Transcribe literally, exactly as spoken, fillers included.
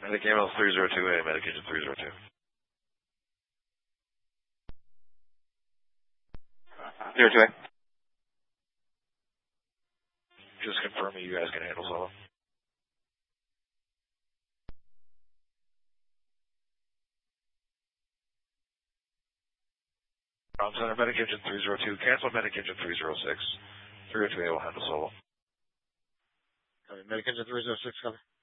Medic ambulance three zero two A, medic engine three zero two. zero two A. Just confirming you guys can handle solo. Rom Center, medic engine three zero two, cancel medic engine three zero six. three zero two A will handle solo. Medic engine three zero six, cover.